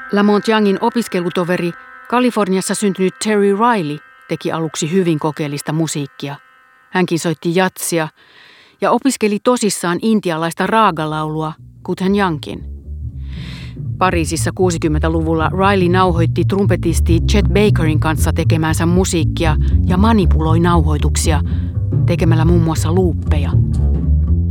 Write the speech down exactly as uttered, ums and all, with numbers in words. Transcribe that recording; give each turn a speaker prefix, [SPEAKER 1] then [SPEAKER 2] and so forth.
[SPEAKER 1] Lamont Youngin opiskelutoveri, Kaliforniassa syntynyt Terry Riley, teki aluksi hyvin kokeellista musiikkia. Hänkin soitti jatsia ja opiskeli tosissaan intialaista raagalaulua, kuten Youngkin. Pariisissa kuusikymmentäluvulla Riley nauhoitti trumpetisti Chet Bakerin kanssa tekemänsä musiikkia ja manipuloi nauhoituksia tekemällä muun muassa luuppeja.